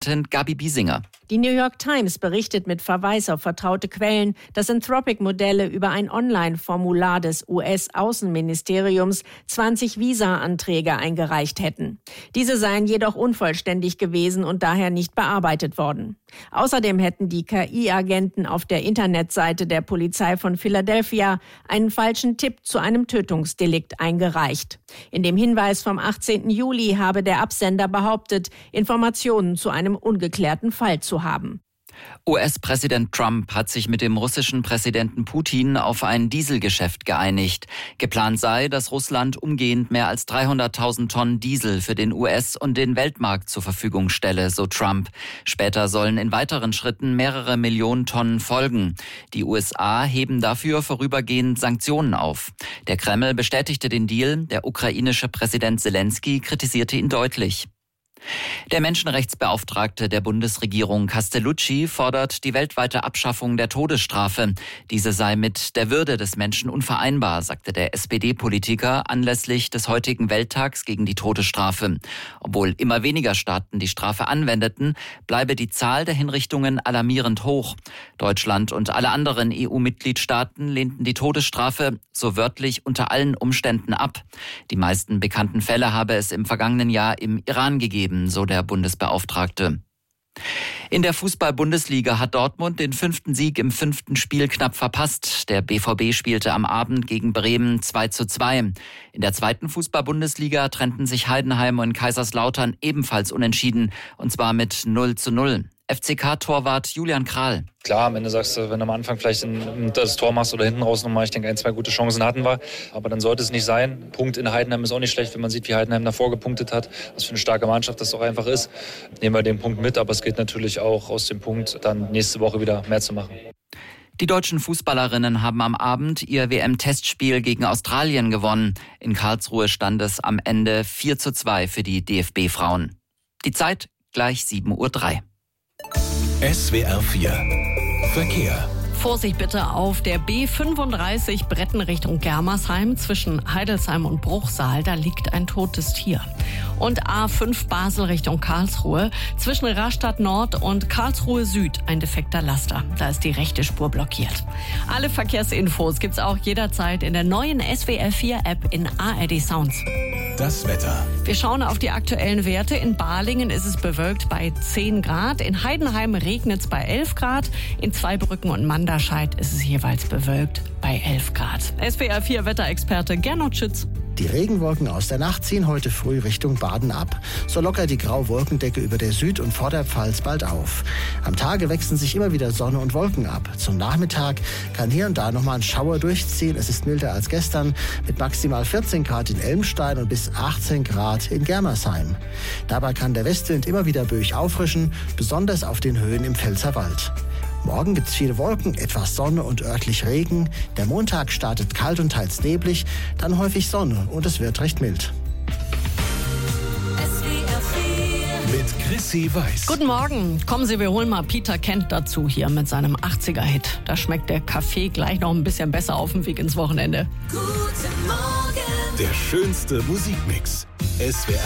Expertin Gabi Biesinger. Die New York Times berichtet mit Verweis auf vertraute Quellen, dass Anthropic-Modelle über ein Online-Formular des US-Außenministeriums 20 Visa-Anträge eingereicht hätten. Diese seien jedoch unvollständig gewesen und daher nicht bearbeitet worden. Außerdem hätten die KI-Agenten auf der Internetseite der Polizei von Philadelphia einen falschen Tipp zu einem Tötungsdelikt eingereicht. In dem Hinweis vom 18. Juli habe der Absender behauptet, Informationen zu einem ungeklärten Fall zu haben. US-Präsident Trump hat sich mit dem russischen Präsidenten Putin auf ein Dieselgeschäft geeinigt. Geplant sei, dass Russland umgehend mehr als 300.000 Tonnen Diesel für den US- und den Weltmarkt zur Verfügung stelle, so Trump. Später sollen in weiteren Schritten mehrere Millionen Tonnen folgen. Die USA heben dafür vorübergehend Sanktionen auf. Der Kreml bestätigte den Deal, der ukrainische Präsident Zelensky kritisierte ihn deutlich. Der Menschenrechtsbeauftragte der Bundesregierung Castellucci fordert die weltweite Abschaffung der Todesstrafe. Diese sei mit der Würde des Menschen unvereinbar, sagte der SPD-Politiker anlässlich des heutigen Welttags gegen die Todesstrafe. Obwohl immer weniger Staaten die Strafe anwendeten, bleibe die Zahl der Hinrichtungen alarmierend hoch. Deutschland und alle anderen EU-Mitgliedstaaten lehnten die Todesstrafe so wörtlich unter allen Umständen ab. Die meisten bekannten Fälle habe es im vergangenen Jahr im Iran gegeben, so der Bundesbeauftragte. In der Fußball-Bundesliga hat Dortmund den 5. Sieg im 5. Spiel knapp verpasst. Der BVB spielte am Abend gegen Bremen 2:2. In der 2. Fußball-Bundesliga trennten sich Heidenheim und Kaiserslautern ebenfalls unentschieden, und zwar mit 0:0. FCK-Torwart Julian Kral. Klar, am Ende sagst du, wenn du am Anfang vielleicht das Tor machst oder hinten raus nochmal, ich denke, 1, 2 gute Chancen hatten wir. Aber dann sollte es nicht sein. Punkt in Heidenheim ist auch nicht schlecht, wenn man sieht, wie Heidenheim davor gepunktet hat. Was für eine starke Mannschaft das doch einfach ist. Nehmen wir den Punkt mit, aber es geht natürlich auch aus dem Punkt, dann nächste Woche wieder mehr zu machen. Die deutschen Fußballerinnen haben am Abend ihr WM-Testspiel gegen Australien gewonnen. In Karlsruhe stand es am Ende 4:2 für die DFB-Frauen. Die Zeit gleich 7:03 Uhr. SWR 4 Verkehr. Vorsicht bitte auf der B35 Bretten Richtung Germersheim zwischen Heidelsheim und Bruchsal. Da liegt ein totes Tier. Und A5 Basel Richtung Karlsruhe zwischen Rastatt Nord und Karlsruhe Süd ein defekter Laster. Da ist die rechte Spur blockiert. Alle Verkehrsinfos gibt's auch jederzeit in der neuen SWR 4 App in ARD Sounds. Das Wetter. Wir schauen auf die aktuellen Werte. In Balingen ist es bewölkt bei 10 Grad. In Heidenheim regnet es bei 11 Grad. In Zweibrücken und Manderscheid ist es jeweils bewölkt bei 11 Grad. SWR 4 Wetterexperte Gernot Schütz. Die Regenwolken aus der Nacht ziehen heute früh Richtung Baden ab. So lockert die graue Wolkendecke über der Süd- und Vorderpfalz bald auf. Am Tage wechseln sich immer wieder Sonne und Wolken ab. Zum Nachmittag kann hier und da nochmal ein Schauer durchziehen. Es ist milder als gestern mit maximal 14 Grad in Elmstein und bis 18 Grad in Germersheim. Dabei kann der Westwind immer wieder böig auffrischen, besonders auf den Höhen im Pfälzerwald. Morgen gibt's viele Wolken, etwas Sonne und örtlich Regen. Der Montag startet kalt und teils neblig, dann häufig Sonne und es wird recht mild. Mit Chrissy Weiß. Guten Morgen. Kommen Sie, wir holen mal Peter Kent dazu hier mit seinem 80er-Hit. Da schmeckt der Kaffee gleich noch ein bisschen besser auf dem Weg ins Wochenende. Der schönste Musikmix. SWR